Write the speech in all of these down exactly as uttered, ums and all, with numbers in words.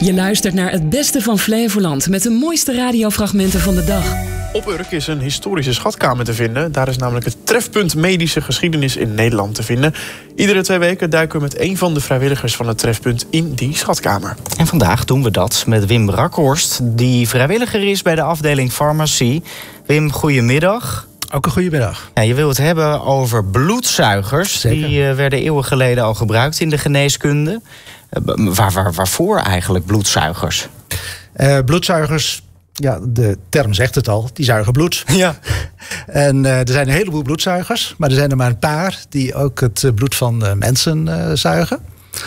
Je luistert naar het beste van Flevoland met de mooiste radiofragmenten van de dag. Op Urk is een historische schatkamer te vinden. Daar is namelijk het trefpunt medische geschiedenis in Nederland te vinden. Iedere twee weken duiken we met een van de vrijwilligers van het trefpunt in die schatkamer. En vandaag doen we dat met Wim Rakhorst, die vrijwilliger is bij de afdeling farmacie. Wim, goedemiddag. Ook een goede middag. Ja, je wilt het hebben over bloedzuigers. Zeker. Die uh, werden eeuwen geleden al gebruikt in de geneeskunde. Uh, waar, waar, waarvoor eigenlijk bloedzuigers? Uh, bloedzuigers, ja, de term zegt het al, die zuigen bloed. Ja. En uh, er zijn een heleboel bloedzuigers, maar er zijn er maar een paar die ook het bloed van uh, mensen uh, zuigen.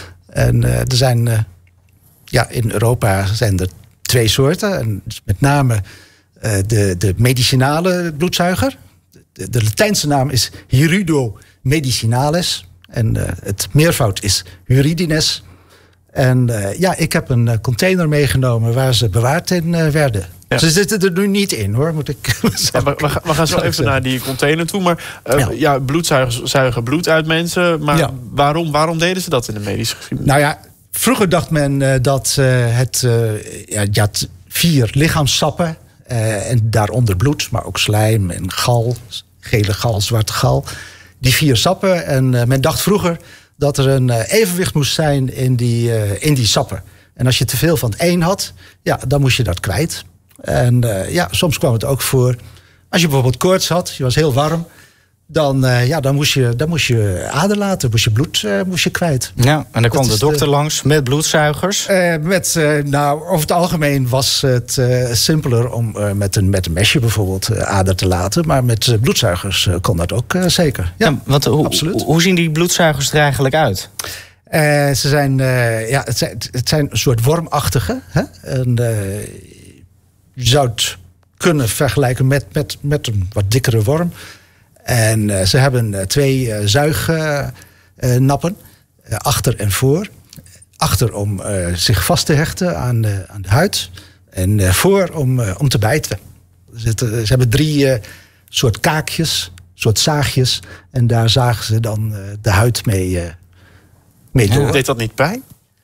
En uh, er zijn, uh, ja, in Europa zijn er twee soorten. En dus met name uh, de, de medicinale bloedzuiger. De, de Latijnse naam is Hirudo medicinalis. En uh, het meervoud is Huridines. En uh, ja, ik heb een container meegenomen waar ze bewaard in uh, werden. Ja. Ze zitten er nu niet in, hoor, moet ik ja, we, we, we gaan zo even naar die container toe. Maar uh, ja. ja, bloedzuigers zuigen bloed uit mensen. Maar ja. waarom, waarom deden ze dat in de medische geschiedenis? Nou ja, vroeger dacht men uh, dat uh, het, uh, ja, je had vier lichaamssappen. Uh, en daaronder bloed, maar ook slijm en gal. Gele gal, zwarte gal. Die vier sappen. En uh, men dacht vroeger dat er een uh, evenwicht moest zijn in die, uh, in die sappen. En als je te veel van het een had, ja, dan moest je dat kwijt. En uh, ja, soms kwam het ook voor. Als je bijvoorbeeld koorts had, je was heel warm, dan, uh, ja, dan, moest, je, dan moest je ader laten, moest je bloed uh, moest je kwijt. Ja, en dan kwam de dokter de, langs met bloedzuigers? Uh, met, uh, nou, over het algemeen was het uh, simpeler om uh, met, een, met een mesje bijvoorbeeld uh, ader te laten. Maar met uh, bloedzuigers uh, kon dat ook uh, zeker. Ja, ja, want, ho, absoluut. Hoe zien die bloedzuigers er eigenlijk uit? Uh, ze zijn, uh, ja, het zijn, het zijn een soort wormachtige. Hè? En, uh, je zou het kunnen vergelijken met, met, met een wat dikkere worm. En uh, ze hebben uh, twee uh, zuignappen, uh, uh, achter en voor. Achter om uh, zich vast te hechten aan de, aan de huid. En uh, voor om, uh, om te bijten. Ze, ze hebben drie uh, soort kaakjes, soort zaagjes. En daar zagen ze dan uh, de huid mee, uh, mee door. Ja, deed dat niet pijn?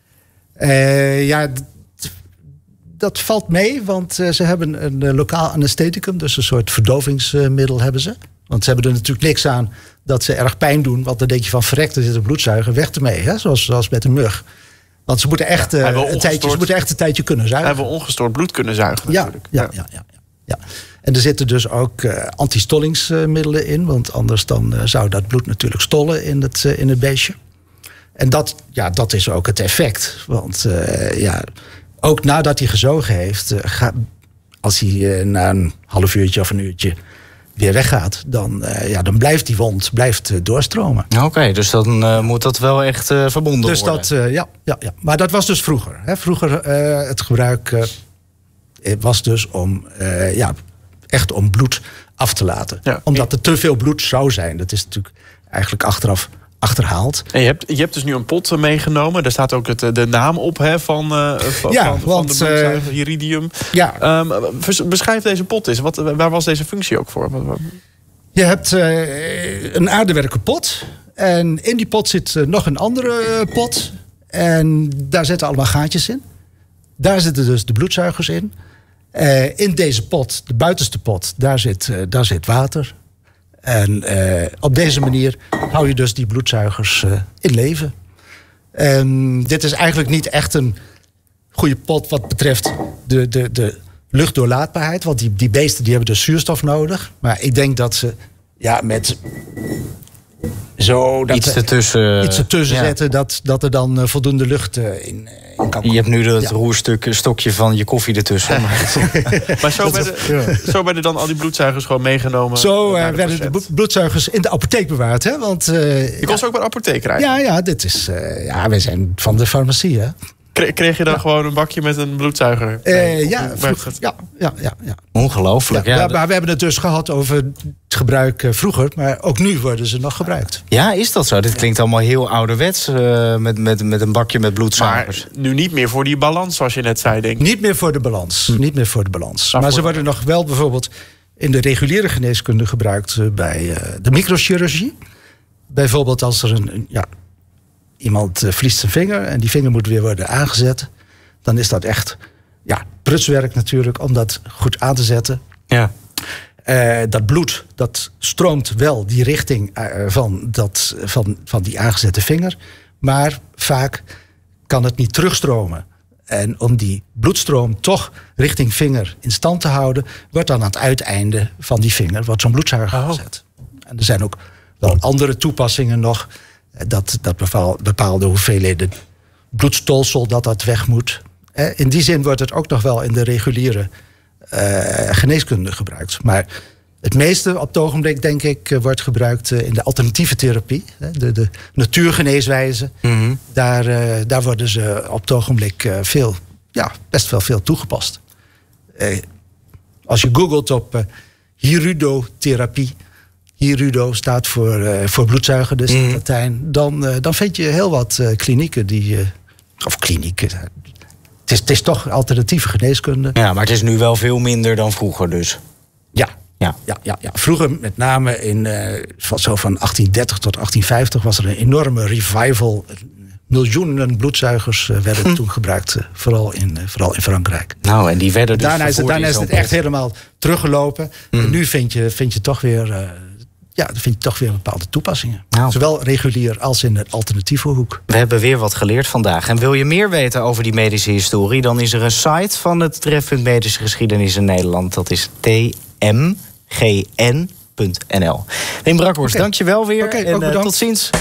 Uh, ja, d- dat valt mee, want uh, ze hebben een uh, lokaal anestheticum. Dus een soort verdovingsmiddel hebben ze. Want ze hebben er natuurlijk niks aan dat ze erg pijn doen. Want dan denk je van verrekt, er zit een bloedzuiger, weg ermee. Hè? Zoals, zoals met een mug. Want ze moeten echt, uh, een, tijdje, ze moeten echt een tijdje kunnen zuigen. Hebben we ongestoord bloed kunnen zuigen natuurlijk. Ja, ja, ja, ja, ja, ja. En er zitten dus ook uh, antistollingsmiddelen in. Want anders dan uh, zou dat bloed natuurlijk stollen in het, uh, in het beestje. En dat, ja, dat is ook het effect. Want uh, ja, ook nadat hij gezogen heeft, uh, ga, als hij uh, na een half uurtje of een uurtje weer weggaat, dan, uh, ja, dan blijft die wond blijft, uh, doorstromen. Oké, okay, dus dan uh, moet dat wel echt uh, verbonden dus worden. Dat, uh, ja, ja, ja, maar dat was dus vroeger. Hè. Vroeger uh, het gebruik uh, was dus om uh, ja, echt om bloed af te laten. Ja. Omdat er te veel bloed zou zijn. Dat is natuurlijk eigenlijk achteraf achterhaald. En je hebt, je hebt dus nu een pot meegenomen. Daar staat ook het, de naam op, hè, van, uh, van, ja, van, want, van de bloedzuiger, uh, Iridium. Ja. Um, beschrijf deze pot eens. Wat, waar was deze functie ook voor? Je hebt uh, een aardewerken pot. En in die pot zit uh, nog een andere uh, pot. En daar zitten allemaal gaatjes in. Daar zitten dus de bloedzuigers in. Uh, in deze pot, de buitenste pot, daar zit, uh, daar zit water. En uh, op deze manier hou je dus die bloedzuigers uh, in leven. En dit is eigenlijk niet echt een goede pot wat betreft de, de, de luchtdoorlaatbaarheid. Want die, die beesten die hebben dus zuurstof nodig. Maar ik denk dat ze ja, met zo... Dat iets ertussen, iets ertussen ja. zetten, dat, dat er dan uh, voldoende lucht uh, in, in kan komen. Je hebt nu dat ja. roerstuk, stokje van je koffie ertussen. Maar, maar zo, werden, ja. zo werden dan al die bloedzuigers gewoon meegenomen? Zo uh, de werden de bloedzuigers in de apotheek bewaard. Hè? Want, uh, je kon ja. ze ook bij de apotheek krijgen? Ja, ja, dit is, uh, ja, wij zijn van de farmacie, hè. Kreeg je dan ja. gewoon een bakje met een bloedzuiger? Nee, uh, ja, vroeg, ja, ja, ja, ja. Ongelooflijk. Ja, ja. Maar we hebben het dus gehad over het gebruik uh, vroeger. Maar ook nu worden ze nog gebruikt. Ja, is dat zo? Dit klinkt allemaal heel ouderwets. Uh, met, met, met een bakje met bloedzuigers. Maar nu niet meer voor die balans, zoals je net zei, denk ik. Niet meer voor de balans. Hm. Niet meer voor de balans. Maar, maar voor ze worden nog wel bijvoorbeeld in de reguliere geneeskunde gebruikt uh, bij uh, de microchirurgie. Bijvoorbeeld als er een, een ja, iemand uh, verliest zijn vinger en die vinger moet weer worden aangezet. dan is dat echt ja, prutswerk natuurlijk om dat goed aan te zetten. Ja. Uh, dat bloed, dat stroomt wel die richting uh, van, dat, van, van die aangezette vinger. Maar vaak kan het niet terugstromen. En om die bloedstroom toch richting vinger in stand te houden, wordt dan aan het uiteinde van die vinger wordt zo'n bloedzuiger oh. gezet. En er zijn ook wel andere toepassingen nog. Dat, dat bepaal, bepaalde hoeveelheden bloedstolsel dat dat weg moet. In die zin wordt het ook nog wel in de reguliere uh, geneeskunde gebruikt. Maar het meeste op het ogenblik, denk ik, wordt gebruikt in de alternatieve therapie. De, de natuurgeneeswijze. Mm-hmm. Daar, uh, daar worden ze op het ogenblik uh, veel, ja, best wel veel toegepast. Uh, als je googelt op uh, hirudotherapie. Hirudo staat voor, uh, voor bloedzuiger, dus mm-hmm. in Latijn. Dan, uh, dan vind je heel wat uh, klinieken die... Uh, of klinieken... Het is, het is toch alternatieve geneeskunde. Ja, maar het is nu wel veel minder dan vroeger dus. Ja, ja, ja, ja, ja. Vroeger met name in uh, van zo van achttien dertig tot achttien vijftig was er een enorme revival. Miljoenen bloedzuigers uh, werden hm. toen gebruikt, uh, vooral, in, uh, vooral in Frankrijk. Nou, en die werden dus daarna is het, daarna is het echt helemaal teruggelopen. Hm. En nu vind je, vind je toch weer... Uh, Ja, dan vind je toch weer bepaalde toepassingen. Nou. Zowel regulier als in de alternatieve hoek. We hebben weer wat geleerd vandaag. En wil je meer weten over die medische historie, dan is er een site van het Trefpunt Medische Geschiedenis in Nederland. Dat is t m g n punt n l. Wim Brakkhorst, okay. Dank je wel weer. Okay, en uh, tot ziens.